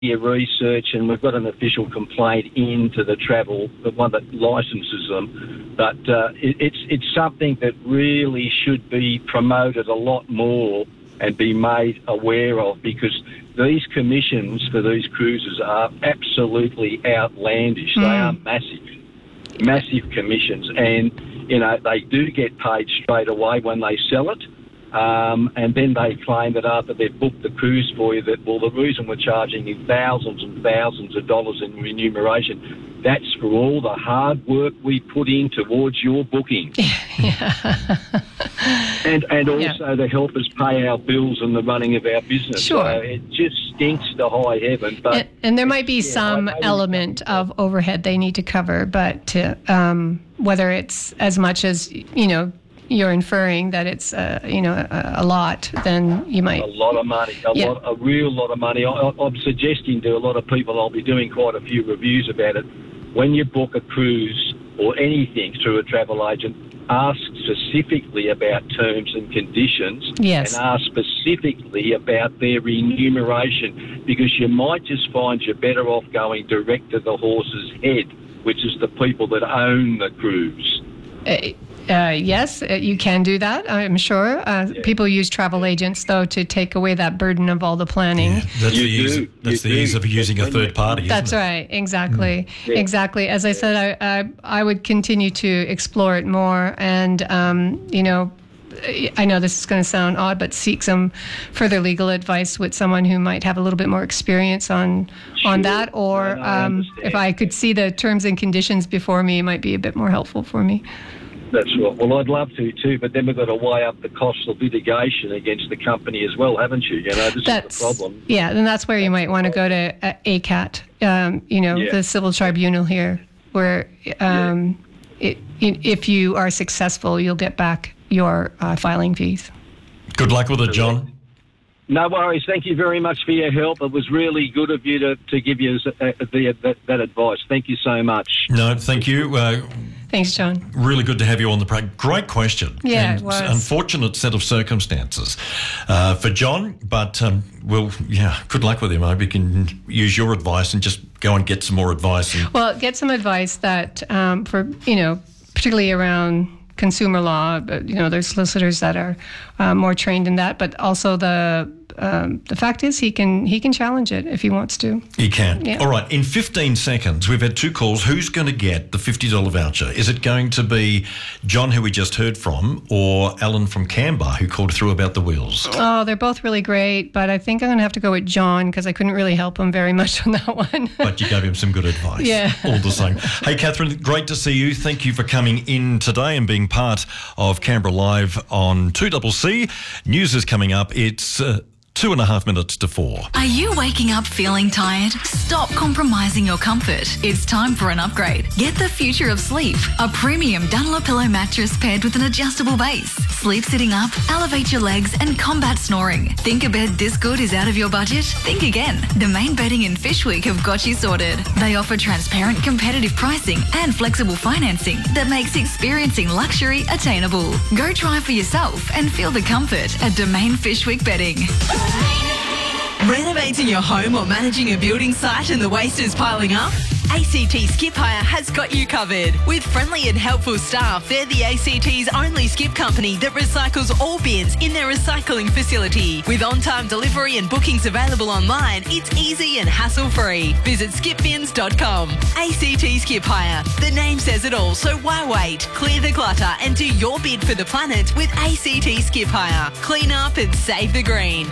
your research, and we've got an official complaint into the the one that licenses them. But it's something that really should be promoted a lot more and be made aware of, because these commissions for these cruises are absolutely outlandish. They are massive commissions, and they do get paid straight away when they sell it. And then they claim that after they've booked the cruise for you, that, well, the reason we're charging you thousands and thousands of dollars in remuneration, that's for all the hard work we put in towards your booking. And also to help us pay our bills and the running of our business. Sure. So it just stinks to high heaven. But and there might be some element of overhead they need to cover, but whether it's as much as, you're inferring that it's a lot, then you might... A lot of money, a real lot of money. I'm suggesting to a lot of people, I'll be doing quite a few reviews about it, when you book a cruise or anything through a travel agent, ask specifically about terms and conditions, yes, and ask specifically about their remuneration, because you might just find you're better off going direct to the horse's head, which is the people that own the cruise. Yes, you can do that, I'm sure. People use travel agents, though, to take away that burden of all the planning. Yeah, that's the ease of using a third party, That's isn't it? right, exactly. Exactly. As I said, I would continue to explore it more, and, I know this is going to sound odd, but seek some further legal advice with someone who might have a little bit more experience on that, or if I could see the terms and conditions before me, it might be a bit more helpful for me. That's right. Well, I'd love to too, but then we've got to weigh up the cost of litigation against the company as well, haven't you? This is the problem. Yeah, and that's where you might want to go to ACAT, the civil tribunal here, where if you are successful, you'll get back your filing fees. Good luck with it, John. No worries. Thank you very much for your help. It was really good of you to give you that advice. Thank you so much. No, thank you. Thanks, John. Really good to have you on the program. Great question. Yeah, and it was. Unfortunate set of circumstances for John, but good luck with him. I hope you can use your advice and just go and get some more advice. Well, get some advice that particularly around consumer law, there's solicitors that are more trained in that, but also the fact is he can challenge it if he wants to. He can. Yeah. All right, in 15 seconds, we've had two calls. Who's going to get the $50 voucher? Is it going to be John, who we just heard from, or Alan from Canberra, who called through about the wheels? Oh, they're both really great, but I think I'm going to have to go with John, because I couldn't really help him very much on that one. But you gave him some good advice. Yeah. All the same. Hey, Catherine, great to see you. Thank you for coming in today and being part of Canberra Live on 2CC. News is coming up. It's 2.5 minutes to 4. Are you waking up feeling tired? Stop compromising your comfort. It's time for an upgrade. Get the future of sleep. A premium Dunlopillow mattress paired with an adjustable base. Sleep sitting up, elevate your legs and combat snoring. Think a bed this good is out of your budget? Think again. The Main Bedding and Fish Week have got you sorted. They offer transparent, competitive pricing and flexible financing that makes experiencing luxury attainable. Go try for yourself and feel the comfort at Domain Fish Week Bedding. Renovating your home or managing a building site and the waste is piling up? ACT Skip Hire has got you covered. With friendly and helpful staff, they're the ACT's only skip company that recycles all bins in their recycling facility. With on-time delivery and bookings available online, it's easy and hassle-free. Visit skipbins.com. ACT Skip Hire. The name says it all, so why wait? Clear the clutter and do your bid for the planet with ACT Skip Hire. Clean up and save the green.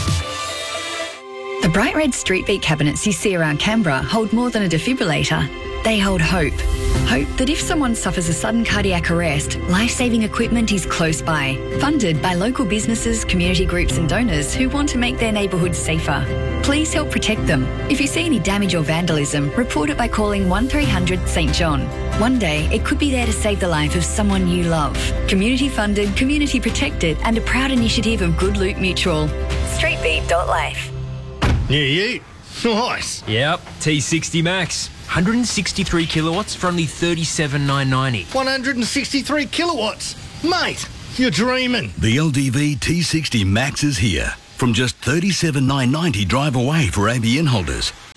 The bright red Street Beat cabinets you see around Canberra hold more than a defibrillator. They hold hope. Hope that if someone suffers a sudden cardiac arrest, life-saving equipment is close by. Funded by local businesses, community groups and donors who want to make their neighbourhoods safer. Please help protect them. If you see any damage or vandalism, report it by calling 1300 St John. One day, it could be there to save the life of someone you love. Community funded, community protected and a proud initiative of Good Loot Mutual. Streetbeat.life. Yeah. Nice. Yep, T60 Max. 163 kilowatts for only $37,990. 163 kilowatts. Mate, you're dreaming. The LDV T60 Max is here. From just $37,990 drive away for ABN holders.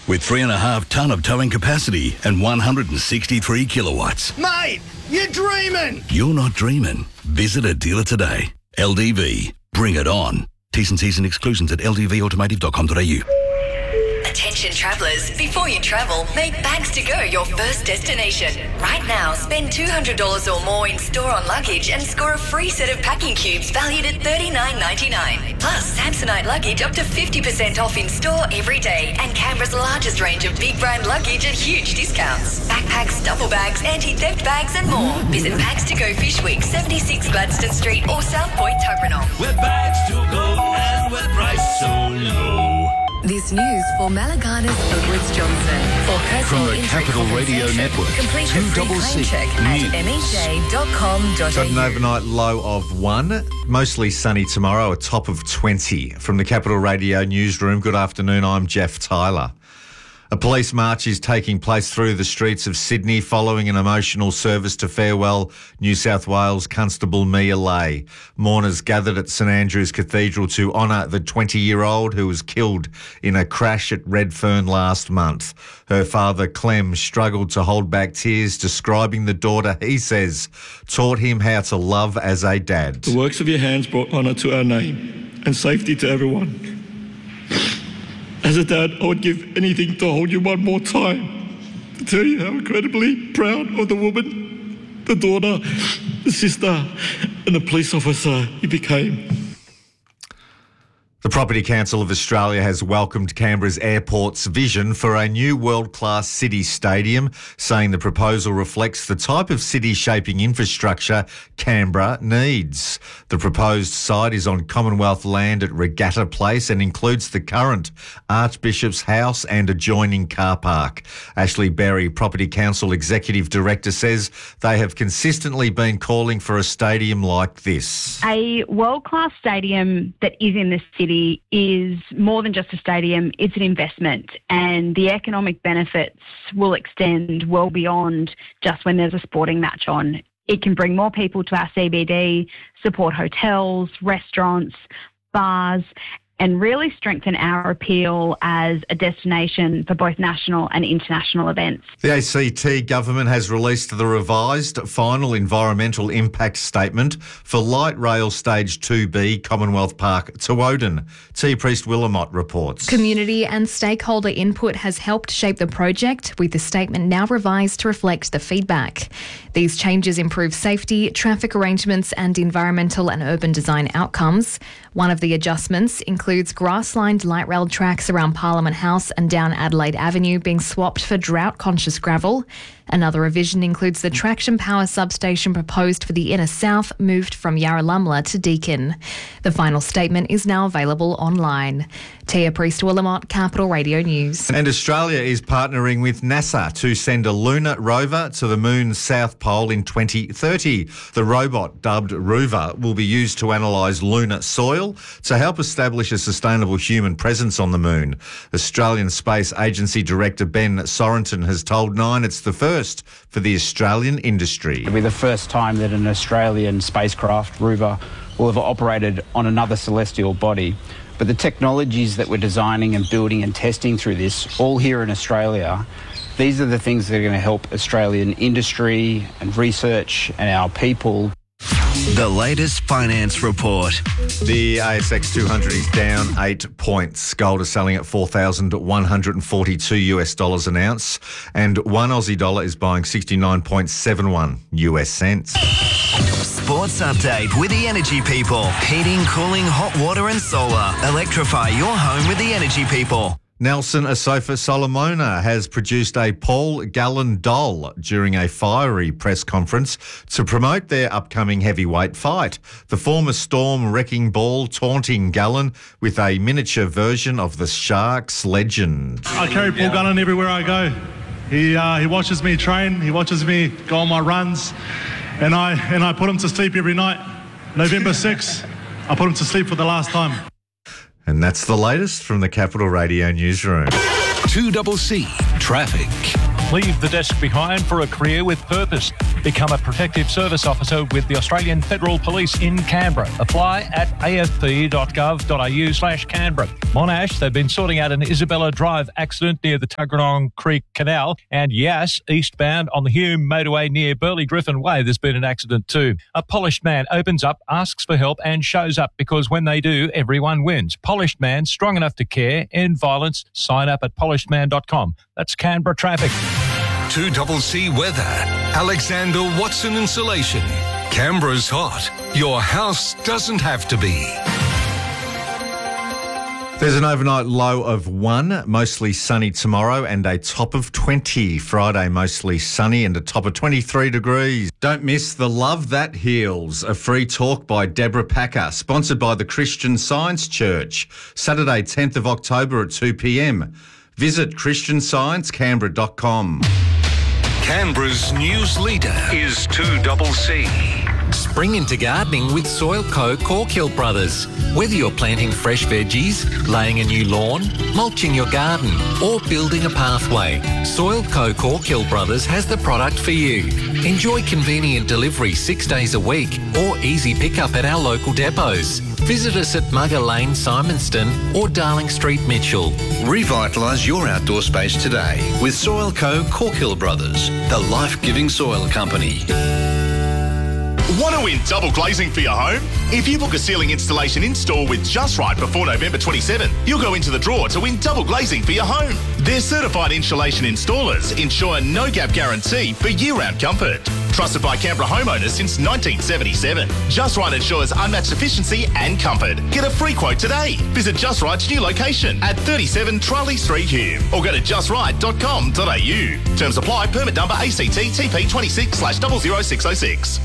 with 3.5 tonne of towing capacity and 163 kilowatts. Mate, you're dreaming! You're not dreaming. Visit a dealer today. LDV. Bring it on. T's and C's and exclusions at ldvautomotive.com.au. Attention travellers, before you travel, make Bags to Go your first destination. Right now, spend $200 or more in store on luggage and score a free set of packing cubes valued at $39.99. Plus, Samsonite luggage up to 50% off in store every day, and Canberra's largest range of big brand luggage at huge discounts. Backpacks, duffel bags, anti-theft bags and more. Visit Bags to Go Fish Week, 76 Gladstone Street or South Point, Tuggeranong. With Bags to Go and with price so low. This news for Malagana's Edwards Johnson. For From personal the injury Capital Radio compensation, Network, complete a free 2CC claim check at mej.com.au. Got an overnight low of 1. Mostly sunny tomorrow, a top of 20. From the Capital Radio newsroom, good afternoon, I'm Jeff Tyler. A police march is taking place through the streets of Sydney following an emotional service to farewell New South Wales Constable Mia Lay. Mourners gathered at St Andrew's Cathedral to honour the 20-year-old who was killed in a crash at Redfern last month. Her father, Clem, struggled to hold back tears, describing the daughter he says taught him how to love as a dad. The works of your hands brought honour to our name and safety to everyone. As a dad, I would give anything to hold you one more time, to tell you how incredibly proud of the woman, the daughter, the sister, and the police officer you became. The Property Council of Australia has welcomed Canberra's airport's vision for a new world-class city stadium, saying the proposal reflects the type of city-shaping infrastructure Canberra needs. The proposed site is on Commonwealth land at Regatta Place and includes the current Archbishop's House and adjoining car park. Ashley Berry, Property Council Executive Director, says they have consistently been calling for a stadium like this. A world-class stadium that is in the city is more than just a stadium, it's an investment, and the economic benefits will extend well beyond just when there's a sporting match on. It can bring more people to our CBD, support hotels, restaurants, bars, and really strengthen our appeal as a destination for both national and international events. The ACT government has released the revised final environmental impact statement for light rail stage 2B Commonwealth Park to Woden. T. Priest Willamot reports. Community and stakeholder input has helped shape the project, with the statement now revised to reflect the feedback. These changes improve safety, traffic arrangements and environmental and urban design outcomes. One of the adjustments includes grass-lined light rail tracks around Parliament House and down Adelaide Avenue being swapped for drought-conscious gravel. Another revision includes the traction power substation proposed for the inner south moved from Yarralumla to Deakin. The final statement is now available online. Tia Priest-Willamot, Capital Radio News. And Australia is partnering with NASA to send a lunar rover to the moon's south pole in 2030. The robot, dubbed Rover, will be used to analyse lunar soil to help establish a sustainable human presence on the moon. Australian Space Agency Director Ben Sorenton has told Nine it's the first for the Australian industry. It'll be the first time that an Australian spacecraft, Rover, will have operated on another celestial body. But the technologies that we're designing and building and testing through this, all here in Australia, these are the things that are going to help Australian industry and research and our people. The latest finance report. The ASX 200 is down 8 points. Gold is selling at $4,142 an ounce, and one Aussie dollar is buying 69.71 US cents. Sports update with the Energy People. Heating, cooling, hot water and solar. Electrify your home with the Energy People. Nelson Asofa Solomona has produced a Paul Gallen doll during a fiery press conference to promote their upcoming heavyweight fight. The former Storm wrecking ball taunting Gallen with a miniature version of the Sharks legend. I carry Paul Gallen everywhere I go. He watches me train, he watches me go on my runs, and I put him to sleep every night. November 6th, I put him to sleep for the last time. And that's the latest from the Capital Radio newsroom. 2CC Traffic. Leave the desk behind for a career with purpose. Become a protective service officer with the Australian Federal Police in Canberra. Apply at afp.gov.au/Canberra. Monash, they've been sorting out an Isabella Drive accident near the Tuggeranong Creek Canal, and Yass, eastbound on the Hume motorway near Burley Griffin Way, there's been an accident too. A polished man opens up, asks for help and shows up, because when they do, everyone wins. Polished man, strong enough to care, end violence. Sign up at polishedman.com. That's Canberra Traffic. 2CC weather. Alexander Watson Insulation. Canberra's hot. Your house doesn't have to be. There's an overnight low of 1, mostly sunny tomorrow, and a top of 20. Friday, mostly sunny and a top of 23 degrees. Don't miss the Love That Heals, a free talk by Deborah Packer, sponsored by the Christian Science Church. Saturday, 10th of October at 2 p.m. Visit christiansciencecanberra.com. Canberra's news leader is 2CC. Spring into gardening with Soilco Corkhill Brothers. Whether you're planting fresh veggies, laying a new lawn, mulching your garden, or building a pathway, Soilco Corkhill Brothers has the product for you. Enjoy convenient delivery 6 days a week or easy pickup at our local depots. Visit us at Mugger Lane, Simonston or Darling Street, Mitchell. Revitalise your outdoor space today with Soilco Corkhill Brothers, the life-giving soil company. Want to win double glazing for your home? If you book a ceiling installation in-store with Just Right before November 27, you'll go into the draw to win double glazing for your home. Their certified insulation installers ensure no-gap guarantee for year-round comfort. Trusted by Canberra homeowners since 1977. Just Right ensures unmatched efficiency and comfort. Get a free quote today. Visit Just Right's new location at 37 Charlie Street, Hume, or go to justright.com.au. Terms apply. Permit number ACT TP 26/00606.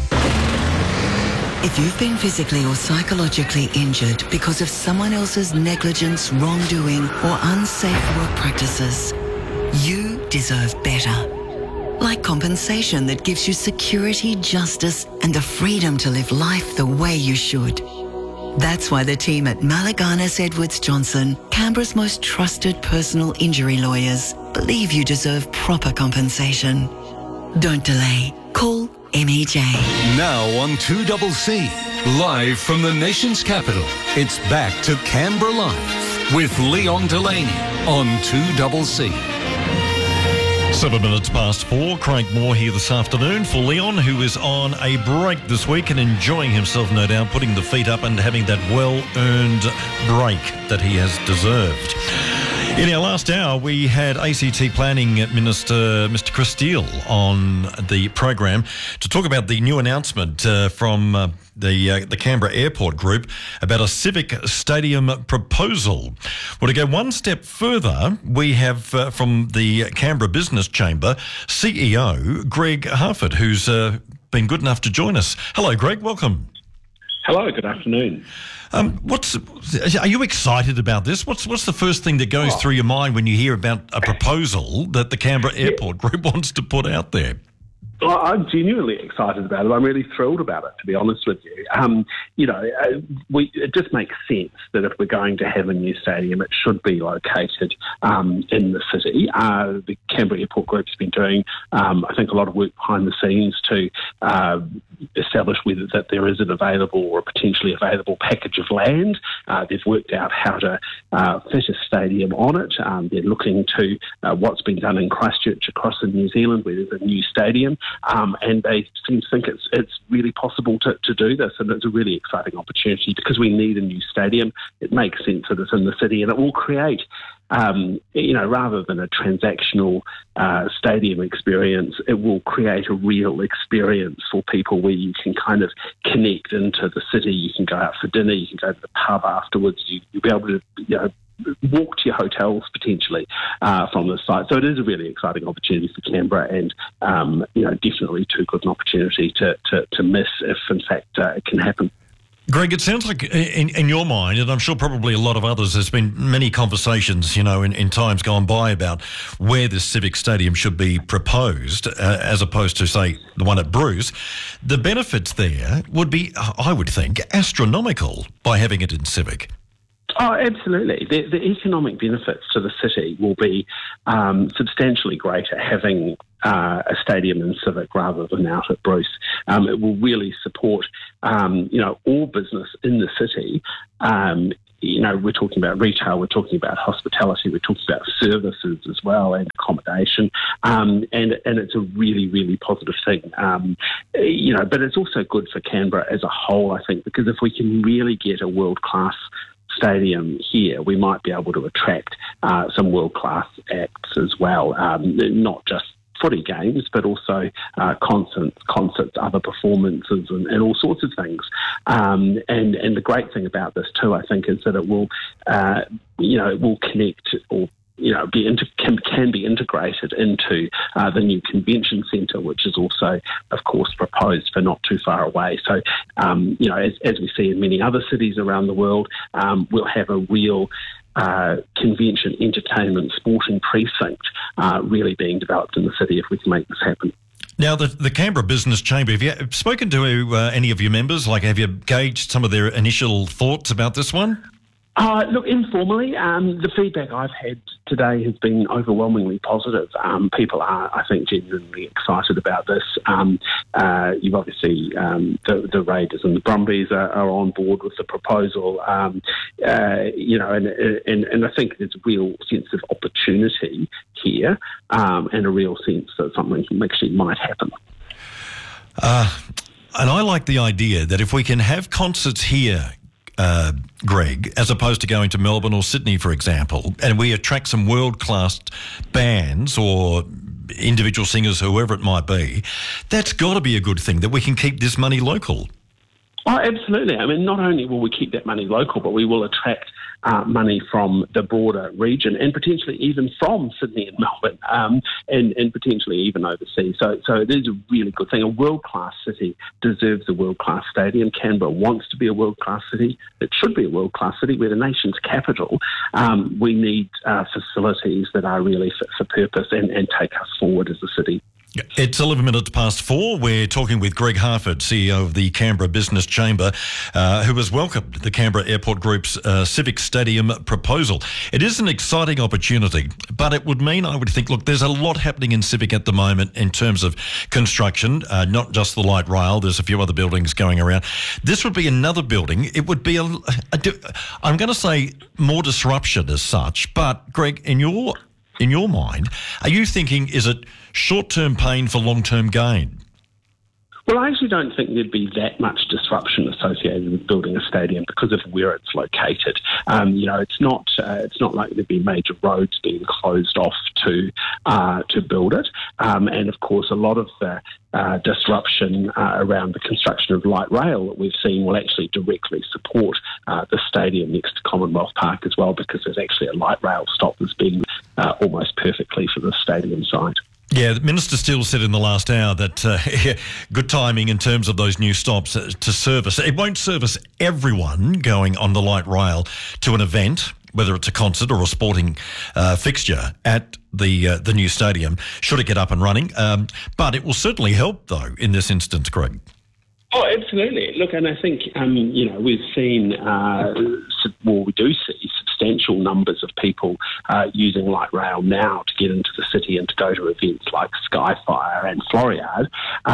If you've been physically or psychologically injured because of someone else's negligence, wrongdoing, or unsafe work practices, you deserve better. Like compensation that gives you security, justice, and the freedom to live life the way you should. That's why the team at Malaganas Edwards Johnson, Canberra's most trusted personal injury lawyers, believe you deserve proper compensation. Don't delay. Call MEJ. Now on 2CC, live from the nation's capital, it's back to Canberra Live with Leon Delaney on 2CC. 7 minutes past 4. Craig Moore here this afternoon for Leon, who is on a break this week and enjoying himself, no doubt, putting the feet up and having that well-earned break that he has deserved. In our last hour, we had ACT Planning Minister Mr Chris Steele on the program to talk about the new announcement from the Canberra Airport Group about a civic stadium proposal. Well, to go one step further, we have from the Canberra Business Chamber CEO Greg Harford, who's been good enough to join us. Hello, Greg. Welcome. Hello. Good afternoon. Are you excited about this? What's the first thing that goes through your mind when you hear about a proposal that the Canberra Airport Group wants to put out there? Well, I'm genuinely excited about it. I'm really thrilled about it, to be honest with you. It just makes sense that if we're going to have a new stadium, it should be located in the city. The Canberra Airport Group's been doing, I think, a lot of work behind the scenes to establish whether that there is an available or a potentially available package of land. They've worked out how to fit a stadium on it. They're looking to what's been done in Christchurch across in New Zealand, where there's a new stadium. And they seem to think it's really possible to do this, and it's a really exciting opportunity because we need a new stadium. It makes sense that it's in the city, and it will create, rather than a transactional stadium experience, it will create a real experience for people where you can kind of connect into the city. You can go out for dinner, you can go to the pub afterwards, you'll be able to, walk to your hotels potentially from the site. So it is a really exciting opportunity for Canberra, and definitely too good an opportunity to miss if in fact it can happen. Greg, it sounds like in your mind, and I'm sure probably a lot of others, there's been many conversations, in times gone by about where this civic stadium should be proposed, as opposed to, say, the one at Bruce. The benefits there would be, I would think, astronomical by having it in civic. Oh, absolutely. The economic benefits to the city will be substantially greater having a stadium in Civic rather than out at Bruce. It will really support, all business in the city. We're talking about retail, we're talking about hospitality, we're talking about services as well and accommodation, and it's a really, really positive thing. But it's also good for Canberra as a whole, I think, because if we can really get a world-class stadium here, we might be able to attract some world-class acts as well, not just footy games, but also concerts, other performances, and all sorts of things. And the great thing about this too, I think, is that it will, it will connect or can be integrated into the new convention centre, which is also, of course, proposed for not too far away. So, as we see in many other cities around the world, we'll have a real convention, entertainment, sporting precinct really being developed in the city if we can make this happen. Now, the Canberra Business Chamber, have you spoken to any of your members? Have you gauged some of their initial thoughts about this one? Look, informally, the feedback I've had today has been overwhelmingly positive. People are, I think, genuinely excited about this. You've obviously, the Raiders and the Brumbies are on board with the proposal, and I think there's a real sense of opportunity here, and a real sense that something actually might happen. And I like the idea that if we can have concerts here, Greg, as opposed to going to Melbourne or Sydney, for example, and we attract some world-class bands or individual singers, whoever it might be, that's got to be a good thing, that we can keep this money local. Oh, absolutely. I mean, not only will we keep that money local, but we will attract money from the broader region and potentially even from Sydney and Melbourne, and potentially even overseas. So it is a really good thing. A world-class city deserves a world-class stadium. Canberra wants to be a world-class city. It should be a world-class city. We're the nation's capital. We need facilities that are really fit for purpose and take us forward as a city. It's 11 minutes past 4. We're talking with Greg Harford, CEO of the Canberra Business Chamber, who has welcomed the Canberra Airport Group's Civic Stadium proposal. It is an exciting opportunity, but it would mean, I would think, look, there's a lot happening in Civic at the moment in terms of construction, not just the light rail. There's a few other buildings going around. This would be another building. It would be, I'm going to say, more disruption as such. But, Greg, in your mind, are you thinking, is it short-term pain for long-term gain? Well, I actually don't think there'd be that much disruption associated with building a stadium because of where it's located. It's not like there'd be major roads being closed off to build it. And of course, a lot of the disruption around the construction of light rail that we've seen will actually directly support the stadium next to Commonwealth Park as well, because there's actually a light rail stop that's been almost perfectly for the stadium site. Yeah, Minister Steele said in the last hour that good timing in terms of those new stops to service. It won't service everyone going on the light rail to an event, whether it's a concert or a sporting fixture at the new stadium, should it get up and running. But it will certainly help, though, in this instance, Greg. Oh, absolutely. Look, and I think, we've seen, we do see substantial numbers of people using light rail now to get into the city and to go to events like Skyfire and Floriade.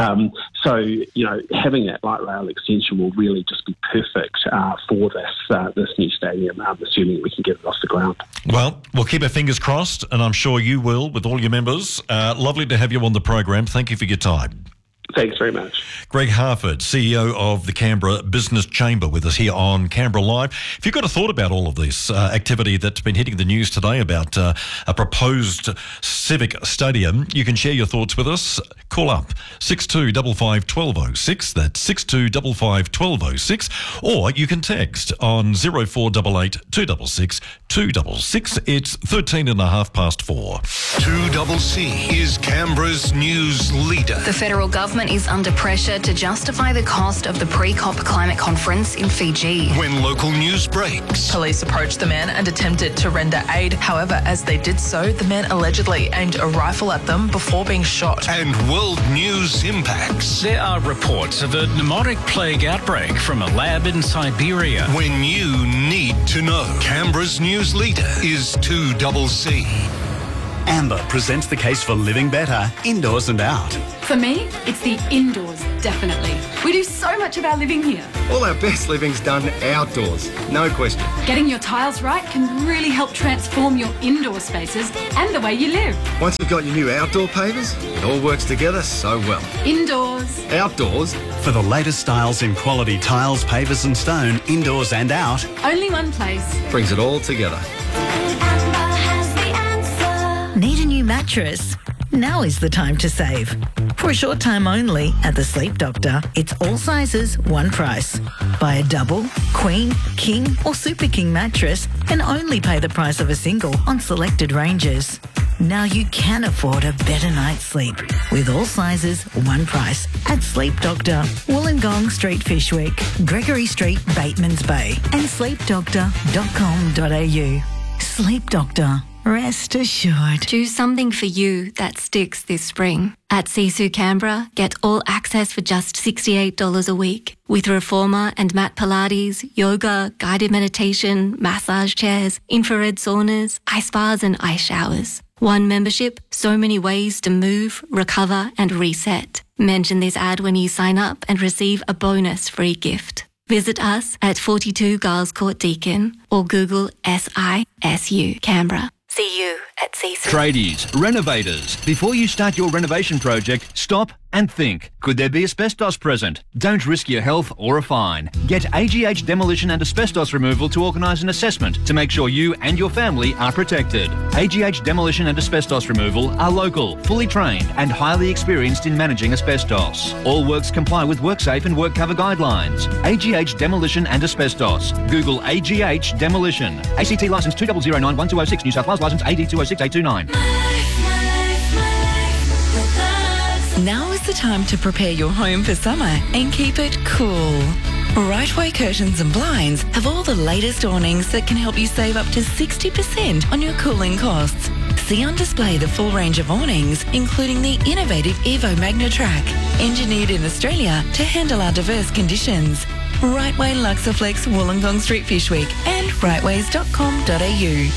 Having that light rail extension will really just be perfect for this new stadium, assuming we can get it off the ground. Well, we'll keep our fingers crossed, and I'm sure you will with all your members. Lovely to have you on the program. Thank you for your time. Thanks very much. Greg Harford, CEO of the Canberra Business Chamber, with us here on Canberra Live. If you've got a thought about all of this activity that's been hitting the news today about a proposed civic stadium, you can share your thoughts with us. Call up 6255 1206, that's 6255 1206, or you can text on 0488 266 266. It's 13.5 past 4. 2CC is Canberra's news leader. The federal government government is under pressure to justify the cost of the pre-COP climate conference in Fiji. When local news breaks. Police approached the man and attempted to render aid. However, as they did so, the man allegedly aimed a rifle at them before being shot. And world news impacts. There are reports of a pneumotic plague outbreak from a lab in Siberia. When you need to know. Canberra's news leader is 2CC. Amber presents the case for living better, indoors and out. For me, it's the indoors, definitely. We do so much of our living here. All our best living's done outdoors, no question. Getting your tiles right can really help transform your indoor spaces and the way you live. Once you've got your new outdoor pavers, it all works together so well. Indoors. Outdoors. For the latest styles in quality tiles, pavers and stone, indoors and out. Only one place. Brings it all together. Need a new mattress? Now is the time to save. For a short time only at the Sleep Doctor, it's all sizes, one price. Buy a double, queen, king or super king mattress and only pay the price of a single on selected ranges. Now you can afford a better night's sleep with all sizes, one price at Sleep Doctor, Wollongong Street, Fishwick, Gregory Street, Batemans Bay and sleepdoctor.com.au. Sleep Doctor. Rest assured. Do something for you that sticks this spring. At Sisu Canberra, get all access for just $68 a week with reformer and mat Pilates, yoga, guided meditation, massage chairs, infrared saunas, ice baths and ice showers. One membership, so many ways to move, recover and reset. Mention this ad when you sign up and receive a bonus free gift. Visit us at 42 Giles Court Deakin or Google SISU Canberra. See you at Sisu. Tradies, renovators, before you start your renovation project, stop and think. Could there be asbestos present? Don't risk your health or a fine. Get AGH Demolition and Asbestos Removal to organise an assessment to make sure you and your family are protected. AGH Demolition and Asbestos Removal are local, fully trained and highly experienced in managing asbestos. All works comply with WorkSafe and WorkCover guidelines. AGH Demolition and Asbestos. Google AGH Demolition. ACT licence 2009-1206, New South Wales licence AD 206829. Now is the time to prepare your home for summer and keep it cool. Rightway Curtains and Blinds have all the latest awnings that can help you save up to 60% on your cooling costs. See on display the full range of awnings, including the innovative Evo Magnatrack, engineered in Australia to handle our diverse conditions. Rightway Luxaflex, Wollongong Street, Fishwick and rightways.com.au.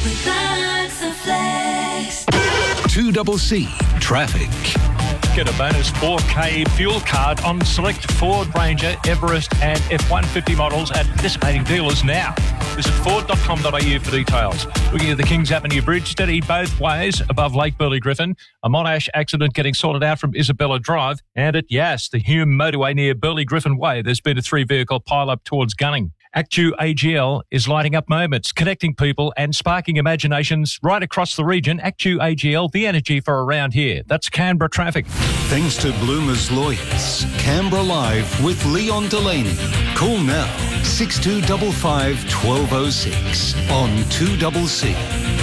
2CC Traffic. Get a bonus 4K fuel card on select Ford Ranger, Everest and F-150 models at participating dealers now. Visit ford.com.au for details. Looking at the Kings Avenue Bridge, steady both ways above Lake Burley Griffin. A Monash accident getting sorted out from Isabella Drive. And at Yass, the Hume motorway near Burley Griffin Way, there's been a 3-vehicle pile-up towards Gunning. Actu AGL is lighting up moments, connecting people and sparking imaginations right across the region. Actu AGL, the energy for around here. That's Canberra traffic. Thanks to Bloomer's Lawyers. Canberra Live with Leon Delaney. Call now 6255 1206 on 2CC.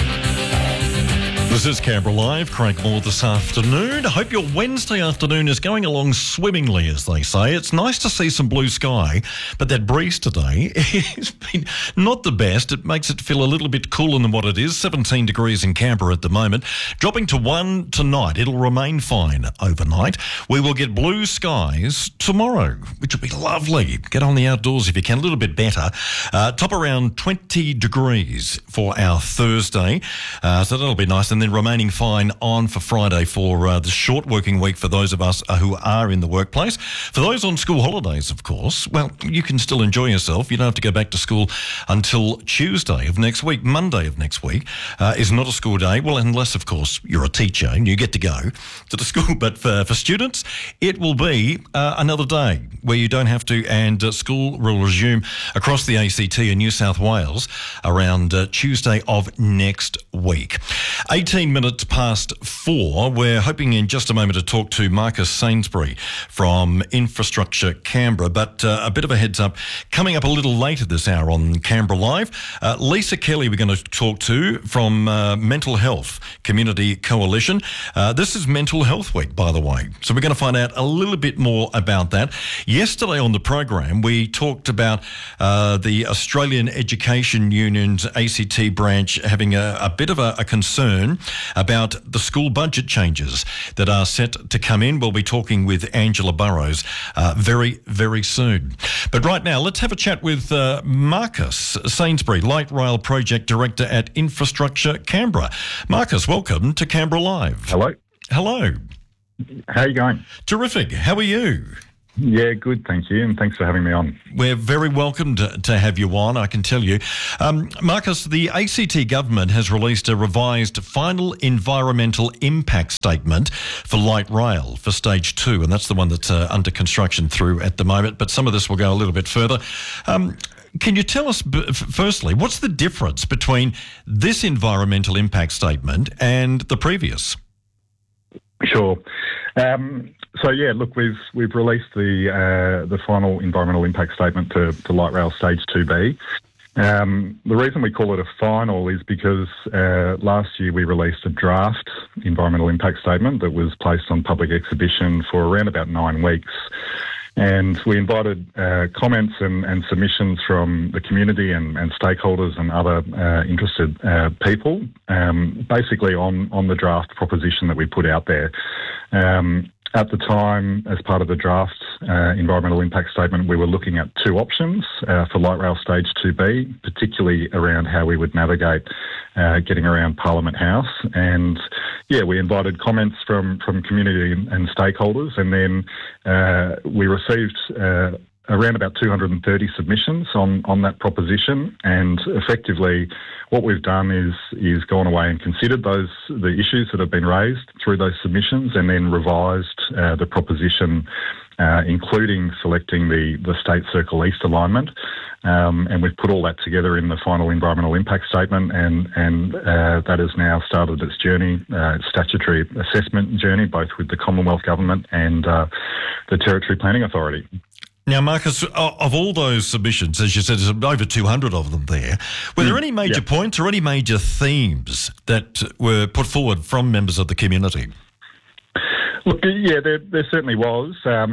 This is Canberra Live. Craig Moore this afternoon. I hope your Wednesday afternoon is going along swimmingly, as they say. It's nice to see some blue sky, but that breeze today has been not the best. It makes it feel a little bit cooler than what it is. 17 degrees in Canberra at the moment. Dropping to 1 tonight. It'll remain fine overnight. We will get blue skies tomorrow, which will be lovely. Get on the outdoors if you can. A little bit better. Top around 20 degrees for our Thursday. So that'll be nice. And then remaining fine on for Friday for the short working week for those of us who are in the workplace. For those on school holidays, of course, well, you can still enjoy yourself. You don't have to go back to school until Tuesday of next week. Monday of next week is not a school day. Well, unless, of course, you're a teacher and you get to go to the school. But for students, it will be another day where you don't have to, and school will resume across the ACT in New South Wales around Tuesday of next week. 18 18 minutes past 4. We're hoping in just a moment to talk to Marcus Sainsbury from Infrastructure Canberra, but a bit of a heads up, coming up a little later this hour on Canberra Live, Lisa Kelly we're going to talk to from Mental Health Community Coalition. This is Mental Health Week, by the way, so we're going to find out a little bit more about that. Yesterday on the program, we talked about the Australian Education Union's ACT branch having a bit of a concern about the school budget changes that are set to come in. We'll be talking with Angela Burrows very, very soon. But right now, let's have a chat with Marcus Sainsbury, Light Rail Project Director at Infrastructure Canberra. Marcus, welcome to Canberra Live. Hello. Hello. How are you going? Terrific. How are you? Yeah, good, thank you, and thanks for having me on. We're very welcome to have you on, I can tell you. Marcus, the ACT government has released a revised final environmental impact statement for light rail for stage 2, and that's the one that's under construction through at the moment, but some of this will go a little bit further. Can you tell us, firstly, what's the difference between this environmental impact statement and the previous? Sure. So yeah, look, we've released the final environmental impact statement to light rail stage 2B. The reason we call it a final is because last year we released a draft environmental impact statement that was placed on public exhibition for around about 9 weeks. And we invited comments and submissions from the community and stakeholders and other interested people, basically on the draft proposition that we put out there. At the time, as part of the draft environmental impact statement, we were looking at 2 options for light rail stage 2B, particularly around how we would navigate getting around Parliament House. And yeah, we invited comments from community and stakeholders, and then we received around about 230 submissions on that proposition, and effectively what we've done is gone away and considered the issues that have been raised through those submissions, and then revised the proposition, including selecting the State Circle East alignment, and we've put all that together in the final environmental impact statement, and that has now started its journey, statutory assessment journey, both with the Commonwealth Government and the Territory Planning Authority. Now, Marcus, of all those submissions, as you said, there's over 200 of them there. Were there any major points or any major themes that were put forward from members of the community? Look, yeah, there certainly was.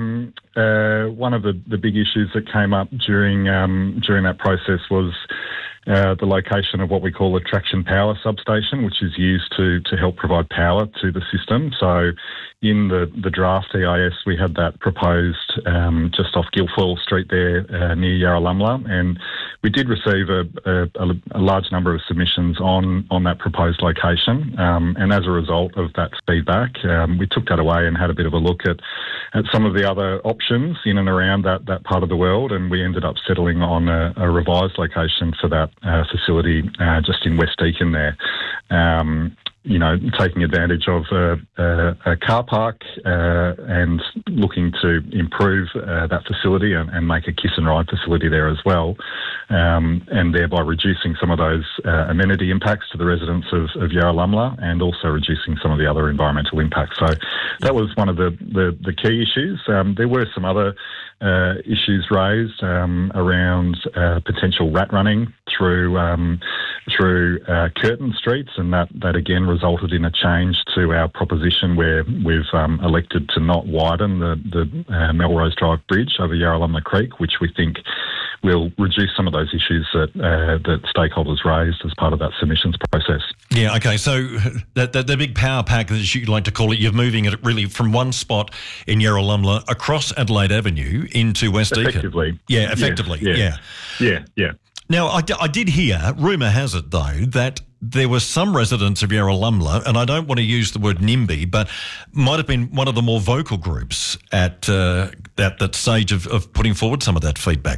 One of the big issues that came up during that process was the location of what we call a traction power substation, which is used to help provide power to the system. So in the draft EIS, we had that proposed just off Guilfoyle Street there near Yarralumla, and we did receive a large number of submissions on that proposed location. And as a result of that feedback, we took that away and had a bit of a look at some of the other options in and around that part of the world, and we ended up settling on a revised location for that facility just in West Deakin there. Taking advantage of a car park and looking to improve that facility and make a kiss and ride facility there as well, and thereby reducing some of those amenity impacts to the residents of Yarralumla, and also reducing some of the other environmental impacts. So that was one of the key issues. There were some other issues raised around potential rat running through Curtin Streets, and that again resulted in a change to our proposition where we've elected to not widen the Melrose Drive Bridge over Yarralumla Creek, which we think will reduce some of those issues that stakeholders raised as part of that submissions process. Yeah, okay, so the big power pack, as you like to call it, you're moving it really from one spot in Yarralumla across Adelaide Avenue into West Deakin. Effectively. Yeah, effectively, yes. Yeah. Now, I did hear, rumour has it though, that there were some residents of Yarralumla, and I don't want to use the word NIMBY, but might have been one of the more vocal groups at that stage of putting forward some of that feedback.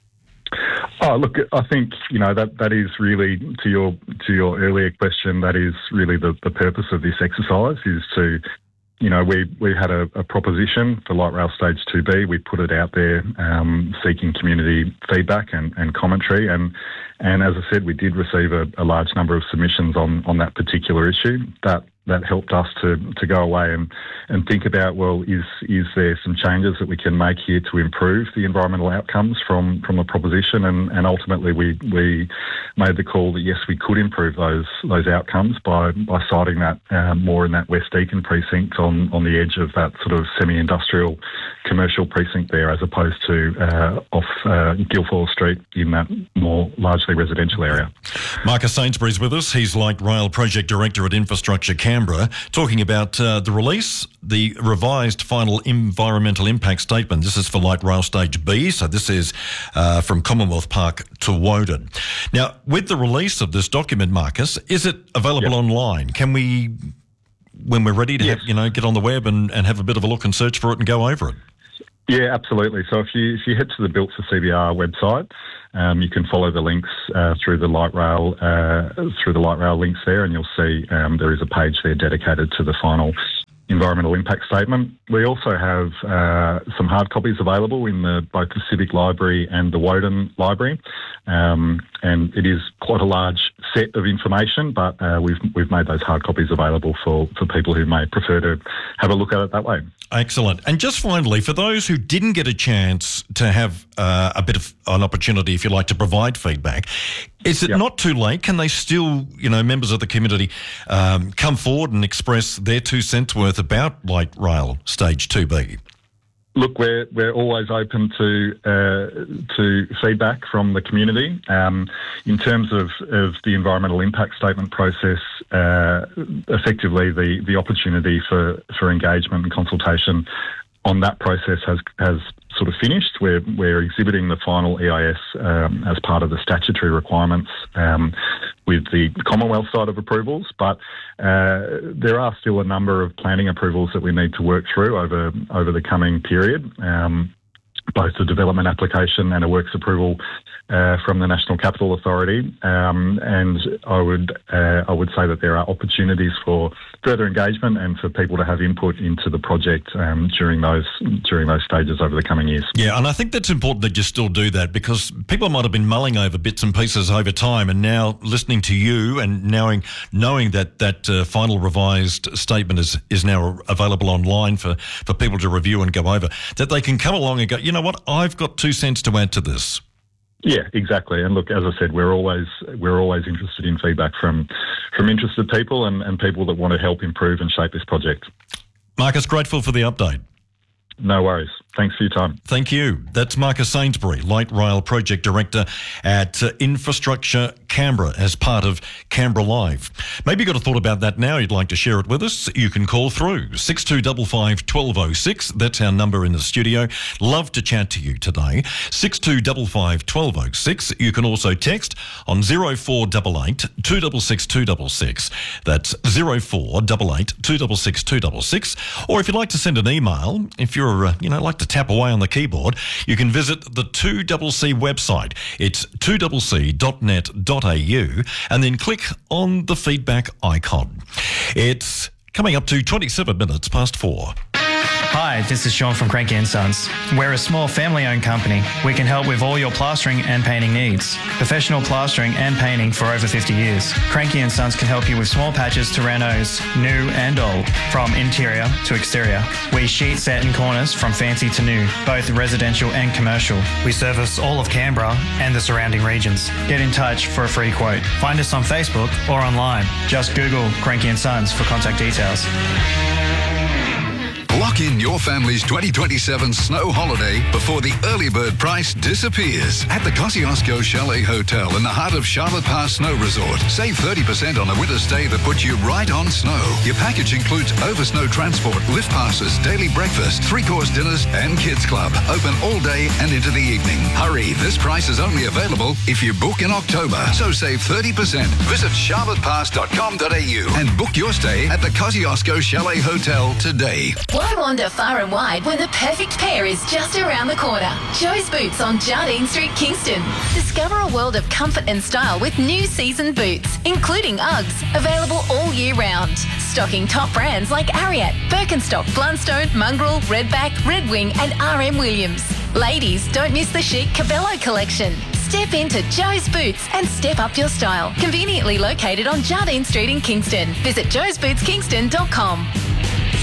Oh, look, I think, that is really, to your earlier question, that is really the purpose of this exercise, is to we had a proposition for Light Rail Stage 2B. We put it out there seeking community feedback and commentary. And as I said, we did receive a large number of submissions on that particular issue. That helped us to go away and think about, well, is there some changes that we can make here to improve the environmental outcomes from the proposition? And ultimately we made the call that yes, we could improve those outcomes by siting that more in that West Deakin precinct on the edge of that sort of semi-industrial commercial precinct there, as opposed to off Guilford Street in that more largely residential area. Marcus Sainsbury's with us. He's Light Rail Project Director at Infrastructure Canberra, talking about the revised final environmental impact statement. This is for Light Rail Stage B, so this is from Commonwealth Park to Woden. Now, with the release of this document, Marcus, is it available online? Can we, when we're ready to get on the web and have a bit of a look and search for it and go over it? Yeah, absolutely. So if you head to the Built for CBR website, you can follow the links through the light rail links there, and you'll see there is a page there dedicated to the final environmental impact statement. We also have some hard copies available in both the Civic Library and the Woden Library, and it is quite a large set of information, but we've made those hard copies available for people who may prefer to have a look at it that way. Excellent. And just finally, for those who didn't get a chance to have a bit of an opportunity, if you like, to provide feedback, is it not too late? Can they still, members of the community, come forward and express their 2 cents worth about Light Rail Stage 2B? Look, we're always open to feedback from the community. In terms of the environmental impact statement process, effectively the opportunity for engagement and consultation on that process has sort of finished. We're exhibiting the final EIS as part of the statutory requirements with the Commonwealth side of approvals, but there are still a number of planning approvals that we need to work through over the coming period, both a development application and a works approval from the National Capital Authority, and I would say that there are opportunities for further engagement and for people to have input into the project during those stages over the coming years. Yeah, and I think that's important that you still do that, because people might have been mulling over bits and pieces over time, and now listening to you and knowing that final revised statement is now available online for people to review and go over, that they can come along and go, you know what, I've got 2 cents to add to this. Yeah, exactly. And look, as I said, we're always interested in feedback from interested people and people that want to help improve and shape this project. Marcus, grateful for the update. No worries. Thanks for your time. Thank you. That's Marcus Sainsbury, Light Rail Project Director at Infrastructure Canberra, as part of Canberra Live. Maybe you've got a thought about that now, you'd like to share it with us. You can call through 6255 1206. That's our number in the studio. Love to chat to you today. 6255 1206. You can also text on 0488 266 266. That's 0488 266 266. Or if you'd like to send an email, if you're like to tap away on the keyboard, you can visit the 2CC website. It's 2cc.net.au, and then click on the feedback icon. It's coming up to 27 minutes past 4. Hi, this is Sean from Cranky & Sons. We're a small family-owned company. We can help with all your plastering and painting needs. Professional plastering and painting for over 50 years. Cranky & Sons can help you with small patches to renos, new and old, from interior to exterior. We sheet, set and corners from fancy to new, both residential and commercial. We service all of Canberra and the surrounding regions. Get in touch for a free quote. Find us on Facebook or online. Just Google Cranky & Sons for contact details. Lock in your family's 2027 snow holiday before the early bird price disappears at the Kosciuszko Chalet Hotel in the heart of Charlotte Pass Snow Resort. Save 30% on a winter stay that puts you right on snow. Your package includes over-snow transport, lift passes, daily breakfast, 3-course dinners and kids club. Open all day and into the evening. Hurry, this price is only available if you book in October. So save 30%. Visit charlottepass.com.au and book your stay at the Kosciuszko Chalet Hotel today. Why wander far far and wide when the perfect pair is just around the corner. Joe's Boots on Jardine Street, Kingston. Discover a world of comfort and style with new season boots, including Uggs, available all year round. Stocking top brands like Ariat, Birkenstock, Blundstone, Mongrel, Redback, Red Wing and RM Williams. Ladies, don't miss the chic Cabello collection. Step into Joe's Boots and step up your style. Conveniently located on Jardine Street in Kingston. Visit joesbootskingston.com.